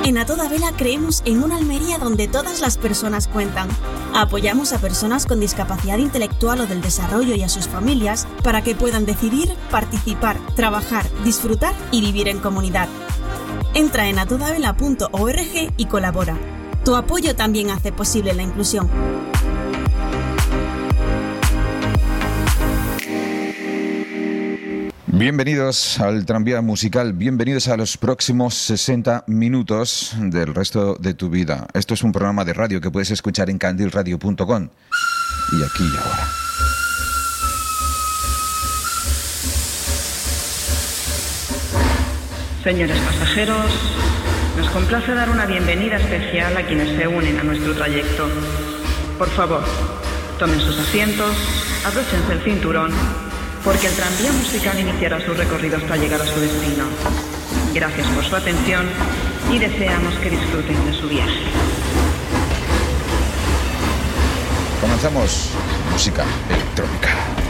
En A Toda Vela creemos en una Almería donde todas las personas cuentan. Apoyamos a personas con discapacidad intelectual o del desarrollo y a sus familias para que puedan decidir, participar, trabajar, disfrutar y vivir en comunidad. Entra en atodavela.org y colabora. Tu apoyo también hace posible la inclusión. Bienvenidos al Tranvía Musical, bienvenidos a los próximos 60 minutos del resto de tu vida. Esto es un programa de radio que puedes escuchar en candilradio.com. Y aquí y ahora. Señores pasajeros, nos complace dar una bienvenida especial a quienes se unen a nuestro trayecto. Por favor, tomen sus asientos, abróchense el cinturón, porque el tranvía musical iniciará su recorrido hasta llegar a su destino. Gracias por su atención y deseamos que disfruten de su viaje. Comenzamos música electrónica.